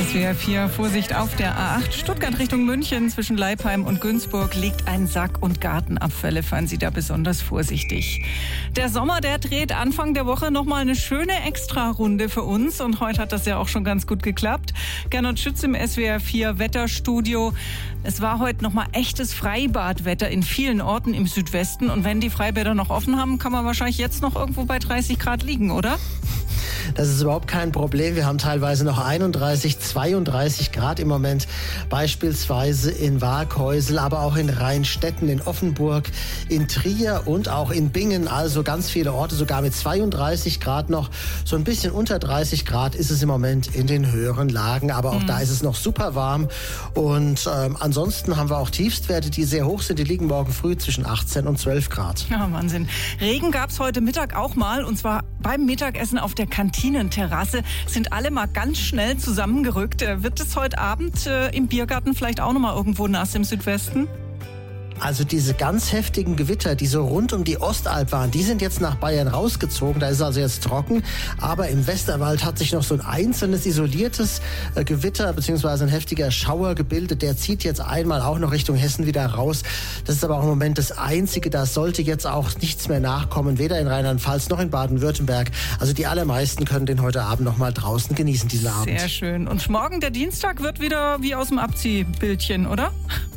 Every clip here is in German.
SWR 4, Vorsicht auf der A8 Stuttgart Richtung München. Zwischen Leipheim und Günzburg liegt ein Sack- und Gartenabfälle. Fahren Sie da besonders vorsichtig. Der Sommer, der dreht Anfang der Woche nochmal eine schöne Extrarunde für uns. Und heute hat das ja auch schon ganz gut geklappt. Gernot Schütz im SWR 4 Wetterstudio. Es war heute nochmal echtes Freibadwetter in vielen Orten im Südwesten. Und wenn die Freibäder noch offen haben, kann man wahrscheinlich jetzt noch irgendwo bei 30 Grad liegen, oder? Das ist überhaupt kein Problem. Wir haben teilweise noch 31, 32 Grad im Moment. Beispielsweise in Waaghäusel, aber auch in Rheinstetten, in Offenburg, in Trier und auch in Bingen. Also ganz viele Orte, sogar mit 32 Grad noch. So ein bisschen unter 30 Grad ist es im Moment in den höheren Lagen. Aber auch da ist es noch super warm. Und ansonsten haben wir auch Tiefstwerte, die sehr hoch sind. Die liegen morgen früh zwischen 18 und 12 Grad. Ja, Wahnsinn. Regen gab es heute Mittag auch mal. Und zwar beim Mittagessen auf der Kantinenterrasse. Sind alle mal ganz schnell zusammengerückt. Wird es heute Abend im Biergarten vielleicht auch noch mal irgendwo nass im Südwesten? Also diese ganz heftigen Gewitter, die so rund um die Ostalb waren, die sind jetzt nach Bayern rausgezogen. Da ist es also jetzt trocken. Aber im Westerwald hat sich noch so ein einzelnes isoliertes Gewitter bzw. ein heftiger Schauer gebildet. Der zieht jetzt einmal auch noch Richtung Hessen wieder raus. Das ist aber auch im Moment das Einzige. Da sollte jetzt auch nichts mehr nachkommen, weder in Rheinland-Pfalz noch in Baden-Württemberg. Also die allermeisten können den heute Abend noch mal draußen genießen, diesen Abend. Sehr schön. Und morgen, der Dienstag, wird wieder wie aus dem Abziehbildchen, oder?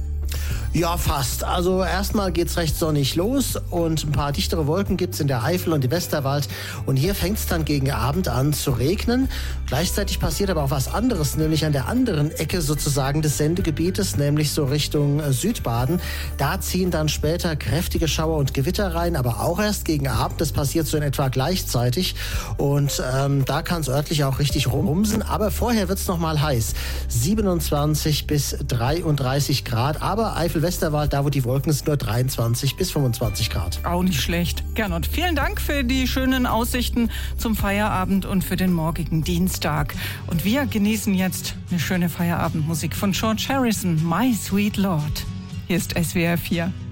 Ja, fast. Also erstmal geht's recht sonnig los und ein paar dichtere Wolken gibt's in der Eifel und im Westerwald. Und hier fängt's dann gegen Abend an zu regnen. Gleichzeitig passiert aber auch was anderes, nämlich an der anderen Ecke sozusagen des Sendegebietes, nämlich so Richtung Südbaden. Da ziehen dann später kräftige Schauer und Gewitter rein, aber auch erst gegen Abend. Das passiert so in etwa gleichzeitig. Und da kann's örtlich auch richtig rumsen. Aber vorher wird's noch mal heiß. 27 bis 33 Grad. Aber Westerwald, da wo die Wolken sind, nur 23 bis 25 Grad. Auch nicht schlecht. Gernot, vielen Dank für die schönen Aussichten zum Feierabend und für den morgigen Dienstag. Und wir genießen jetzt eine schöne Feierabendmusik von George Harrison, My Sweet Lord. Hier ist SWR 4.